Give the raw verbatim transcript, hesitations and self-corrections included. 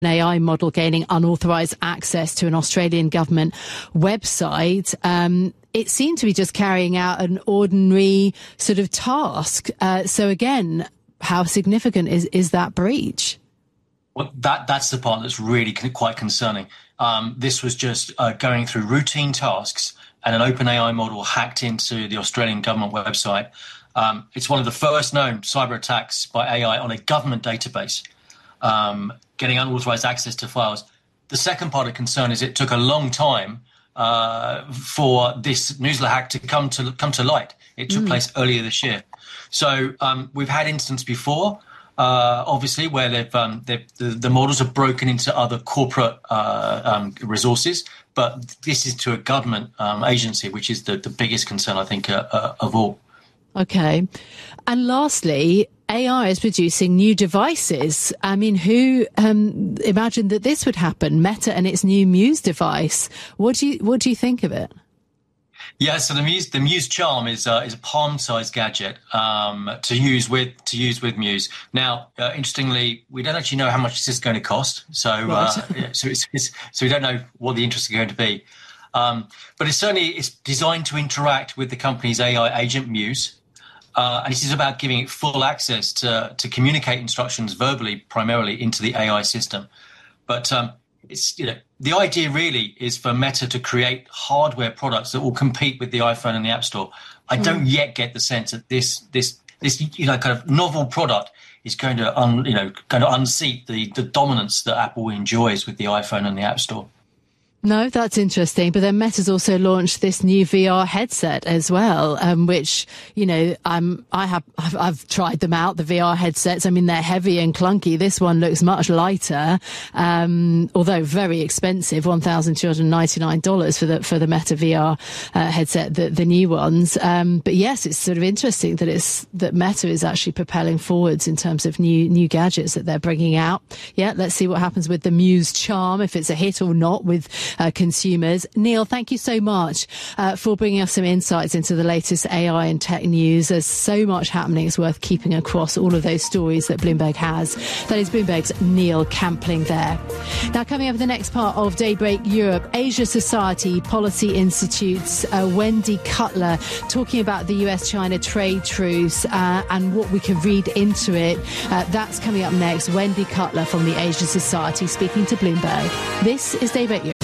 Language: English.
A I model gaining unauthorised access to an Australian government website. Um, it seemed to be just carrying out an ordinary sort of task. Uh, so again, how significant is, is that breach? Well, that that's the part that's really quite concerning. Um, this was just uh, going through routine tasks, and an OpenAI model hacked into the Australian government website. Um, it's one of the first known cyber attacks by A I on a government database. Um, getting unauthorized access to files. The second part of concern is it took a long time uh, for this Newsler hack to come to come to light. It took mm. place earlier this year. So um, we've had instances before, uh, obviously, where they've, um, they've the, the models have broken into other corporate uh, um, resources, but this is to a government um, agency, which is the, the biggest concern, I think, uh, uh, of all. Okay. And lastly, A I is producing new devices. I mean, who um, imagined that this would happen? Meta and its new Muse device. What do you what do you think of it? Yeah, so the Muse the Muse Charm is uh, is a palm-sized gadget um, to use with to use with Muse. Now, uh, interestingly, we don't actually know how much this is going to cost. So, right. uh, so it's, it's, so we don't know what the interest is going to be. Um, but it's certainly it's designed to interact with the company's A I agent Muse. Uh, and this is about giving it full access to, to communicate instructions verbally, primarily into the A I system. But um, it's you know the idea really is for Meta to create hardware products that will compete with the iPhone and the App Store. I mm. don't yet get the sense that this this this you know kind of novel product is going to un, you know going to unseat the the dominance that Apple enjoys with the iPhone and the App Store. No, that's interesting. But then Meta's also launched this new V R headset as well, um, which, you know, um, I have, I've, I've tried them out, the V R headsets. I mean, they're heavy and clunky. This one looks much lighter, um, although very expensive, one thousand two hundred ninety-nine dollars for the, for the Meta V R uh, headset, the, the new ones. Um, but yes, it's sort of interesting that it's, that Meta is actually propelling forwards in terms of new, new gadgets that they're bringing out. Yeah, let's see what happens with the Muse Charm, if it's a hit or not with Uh, consumers. Neil, thank you so much uh, for bringing us some insights into the latest A I and tech news. There's so much happening. It's worth keeping across all of those stories that Bloomberg has. That is Bloomberg's Neil Campling there. Now, coming up in the next part of Daybreak Europe, Asia Society Policy Institute's uh, Wendy Cutler talking about the U S China trade truce uh, and what we can read into it. Uh, that's coming up next. Wendy Cutler from the Asia Society speaking to Bloomberg. This is Daybreak Europe.